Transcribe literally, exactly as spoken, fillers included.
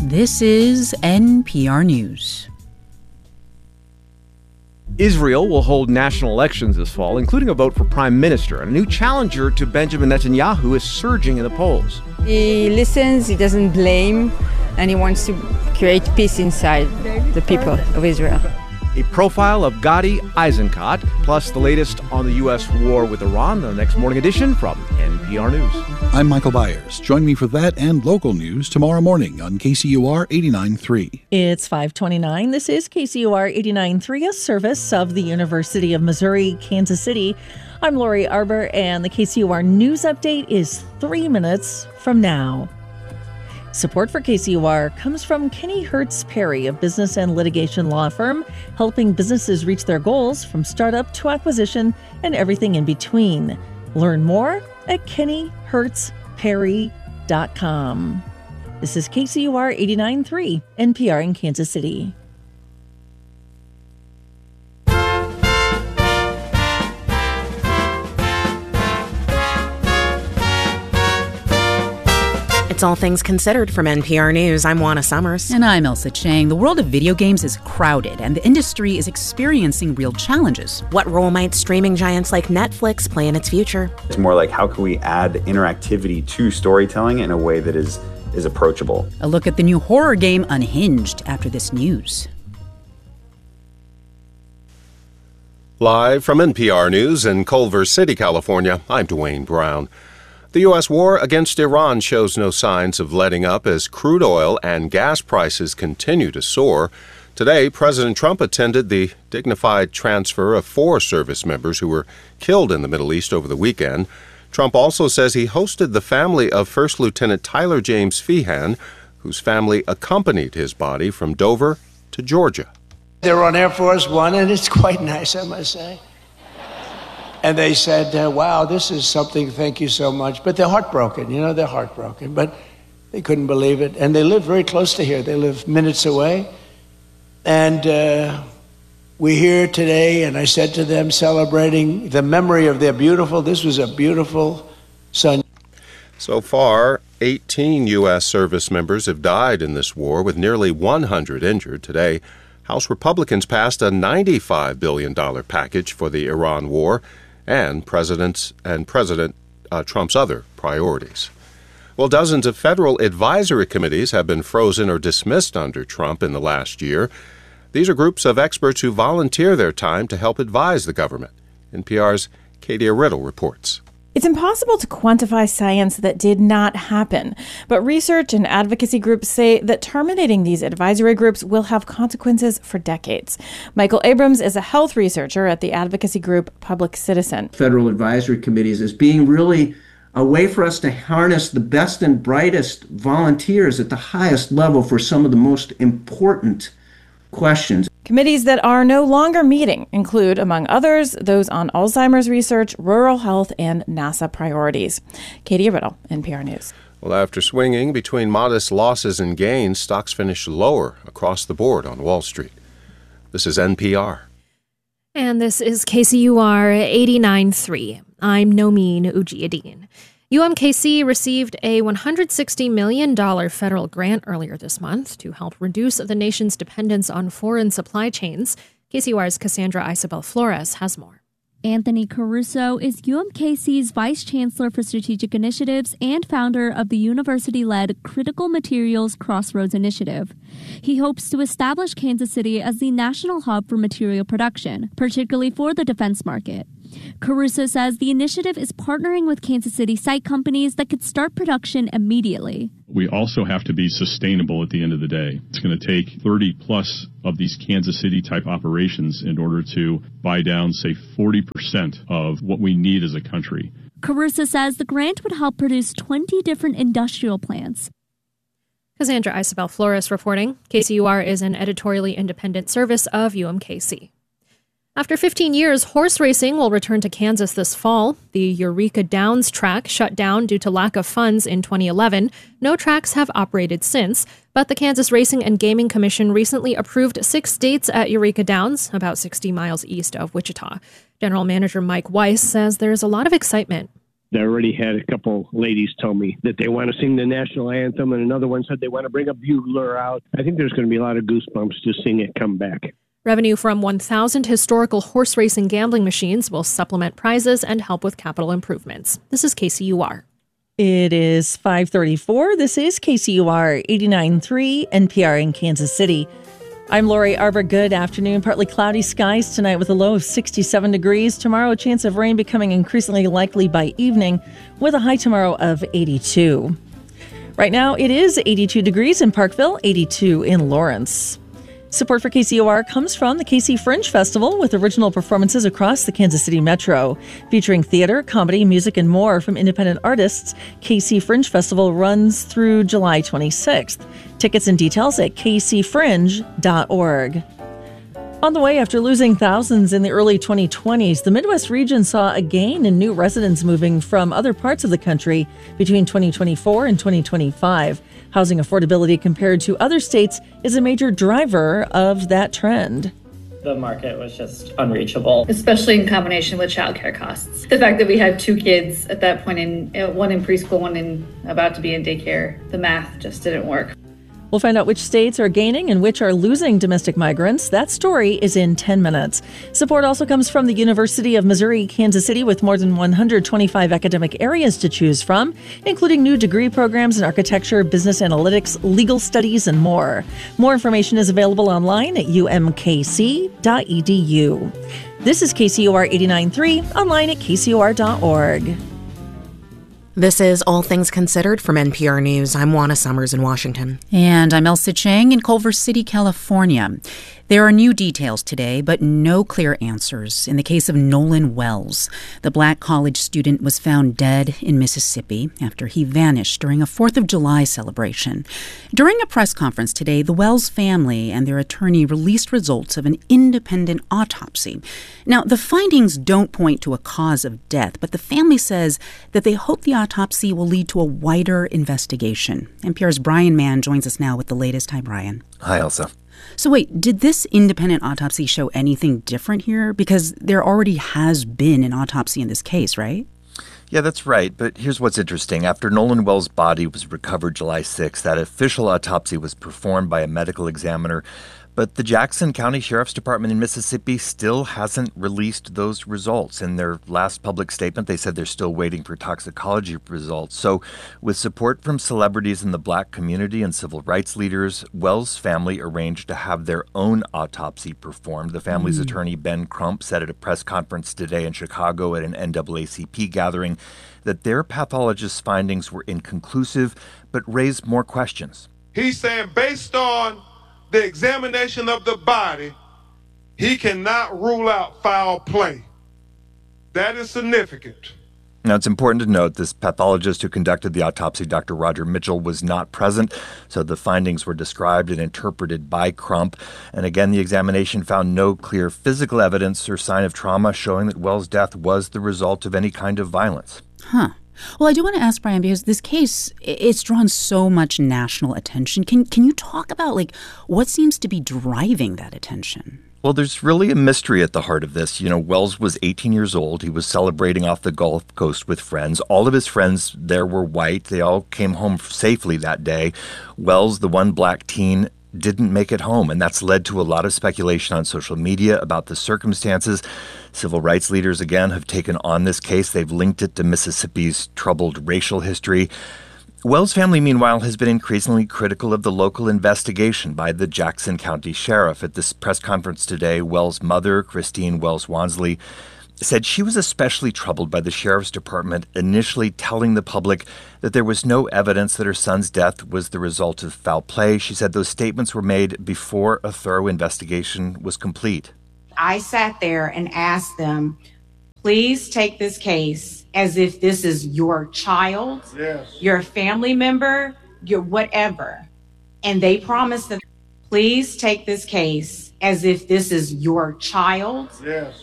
This is N P R News. Israel will hold national elections this fall, including a vote for prime minister. And a new challenger to Benjamin Netanyahu is surging in the polls. He listens, he doesn't blame, and he wants to create peace inside the people of Israel. A profile of Gadi Eisenkot, plus the latest on the U S war with Iran, the next morning edition from N P R News. I'm Michael Byers. Join me for that and local news tomorrow morning on K C U R eighty-nine point three. It's five twenty-nine. This is K C U R eighty-nine point three, a service of the University of Missouri, Kansas City. I'm Lori Arbor, and the K C U R News Update is three minutes from now. Support for K C U R comes from Kenny Hertz Perry, a business and litigation law firm, helping businesses reach their goals from startup to acquisition and everything in between. Learn more at kenny hertz perry dot com. This is K C U R eighty-nine point three, N P R in Kansas City. It's All Things Considered from N P R News. I'm Juana Summers. And I'm Elsa Chang. The world of video games is crowded, and the industry is experiencing real challenges. What role might streaming giants like Netflix play in its future? It's more like, how can we add interactivity to storytelling in a way that is, is approachable? A look at the new horror game Unhinged after this news. Live from N P R News in Culver City, California, I'm Dwayne Brown. The U S war against Iran shows no signs of letting up as crude oil and gas prices continue to soar. Today, President Trump attended the dignified transfer of four service members who were killed in the Middle East over the weekend. Trump also says he hosted the family of First Lieutenant Tyler James Feehan, whose family accompanied his body from Dover to Georgia. They're on Air Force One, and it's quite nice, I must say. And they said, uh, wow, this is something, thank you so much. But they're heartbroken, you know, they're heartbroken. But they couldn't believe it. And they live very close to here. They live minutes away. And uh, we're here today, and I said to them, celebrating the memory of their beautiful, this was a beautiful son. So far, eighteen U S service members have died in this war, with nearly one hundred injured. Today, House Republicans passed a ninety-five billion dollars package for the Iran war and President's and President uh, Trump's other priorities. Well, dozens of federal advisory committees have been frozen or dismissed under Trump in the last year. These are groups of experts who volunteer their time to help advise the government. N P R's Katie Riddle reports. It's impossible to quantify science that did not happen, but research and advocacy groups say that terminating these advisory groups will have consequences for decades. Michael Abrams is a health researcher at the advocacy group Public Citizen. Federal advisory committees as being really a way for us to harness the best and brightest volunteers at the highest level for some of the most important questions. Committees that are no longer meeting include, among others, those on Alzheimer's research, rural health, and NASA priorities. Katie Riddle, N P R News. Well, after swinging between modest losses and gains, stocks finished lower across the board on Wall Street. This is N P R. And this is K C U R eighty-nine point three. I'm Nomeen Ujiyedin. U M K C received a one hundred sixty million dollars federal grant earlier this month to help reduce the nation's dependence on foreign supply chains. K C U R's Cassandra Isabel Flores has more. Anthony Caruso is U M K C's Vice Chancellor for Strategic Initiatives and founder of the university-led Critical Materials Crossroads Initiative. He hopes to establish Kansas City as the national hub for material production, particularly for the defense market. Caruso says the initiative is partnering with Kansas City site companies that could start production immediately. We also have to be sustainable at the end of the day. It's going to take thirty plus of these Kansas City type operations in order to buy down, say, forty percent of what we need as a country. Caruso says the grant would help produce twenty different industrial plants. Cassandra Isabel Flores reporting. K C U R is an editorially independent service of U M K C. After fifteen years, horse racing will return to Kansas this fall. The Eureka Downs track shut down due to lack of funds in twenty eleven. No tracks have operated since, but the Kansas Racing and Gaming Commission recently approved six dates at Eureka Downs, about sixty miles east of Wichita. General Manager Mike Weiss says there's a lot of excitement. I already had a couple ladies tell me that they want to sing the national anthem, and another one said they want to bring a bugler out. I think there's going to be a lot of goosebumps just seeing it come back. Revenue from one thousand historical horse racing gambling machines will supplement prizes and help with capital improvements. This is K C U R. It is five thirty-four. This is K C U R eighty-nine point three N P R in Kansas City. I'm Lori Arbor. Good afternoon. Partly cloudy skies tonight with a low of sixty-seven degrees. Tomorrow, a chance of rain becoming increasingly likely by evening with a high tomorrow of eighty-two. Right now, it is eighty-two degrees in Parkville, eighty-two in Lawrence. Support for K C U R comes from the K C Fringe Festival with original performances across the Kansas City Metro. Featuring theater, comedy, music, and more from independent artists, K C Fringe Festival runs through July twenty-sixth. Tickets and details at k c fringe dot org. On the way, after losing thousands in the early twenty twenties, the Midwest region saw a gain in new residents moving from other parts of the country between twenty twenty-four and twenty twenty-five. Housing affordability compared to other states is a major driver of that trend. The market was just unreachable, especially in combination with childcare costs. The fact that we had two kids at that point, in one in preschool, one in about to be in daycare, the math just didn't work. We'll find out which states are gaining and which are losing domestic migrants. That story is in ten minutes. Support also comes from the University of Missouri, Kansas City, with more than one hundred twenty-five academic areas to choose from, including new degree programs in architecture, business analytics, legal studies, and more. More information is available online at u m k c dot e d u. This is K C U R eighty-nine point three, online at k c u r dot org. This is All Things Considered from N P R News. I'm Juana Summers in Washington. And I'm Elsa Chang in Culver City, California. There are new details today, but no clear answers in the case of Nolan Wells. The black college student was found dead in Mississippi after he vanished during a fourth of July celebration. During a press conference today, the Wells family and their attorney released results of an independent autopsy. Now, the findings don't point to a cause of death, but the family says that they hope the autopsy will lead to a wider investigation. N P R's Brian Mann joins us now with the latest. Hi, Brian. Hi, Elsa. So wait, did this independent autopsy show anything different here? Because there already has been an autopsy in this case, right? Yeah, that's right. But here's what's interesting. After Nolan Wells' body was recovered July sixth, that official autopsy was performed by a medical examiner. But the Jackson County Sheriff's Department in Mississippi still hasn't released those results. In their last public statement, they said they're still waiting for toxicology results. So with support from celebrities in the black community and civil rights leaders, Wells' family arranged to have their own autopsy performed. The family's mm. attorney, Ben Crump, said at a press conference today in Chicago at an N double A C P gathering that their pathologist's findings were inconclusive but raised more questions. He's saying based on the examination of the body, he cannot rule out foul play. That is significant. Now, it's important to note this pathologist who conducted the autopsy, Doctor Roger Mitchell, was not present, so the findings were described and interpreted by Crump. And again, the examination found no clear physical evidence or sign of trauma showing that Wells' death was the result of any kind of violence. Huh. Well, I do want to ask, Brian, because this case, it's drawn so much national attention. Can can you talk about, like, what seems to be driving that attention? Well, there's really a mystery at the heart of this. You know, Wells was eighteen years old. He was celebrating off the Gulf Coast with friends. All of his friends there were white. They all came home safely that day. Wells, the one black teen, didn't make it home, and that's led to a lot of speculation on social media about the circumstances. Civil rights leaders, again, have taken on this case. They've linked it to Mississippi's troubled racial history. Wells' family, meanwhile, has been increasingly critical of the local investigation by the Jackson County Sheriff. At this press conference today, Wells' mother, Christine Wells Wansley, said she was especially troubled by the Sheriff's Department initially telling the public that there was no evidence that her son's death was the result of foul play. She said those statements were made before a thorough investigation was complete. I sat there and asked them, please take this case as if this is your child, yes. your family member, your whatever. And they promised that, please take this case as if this is your child, yes.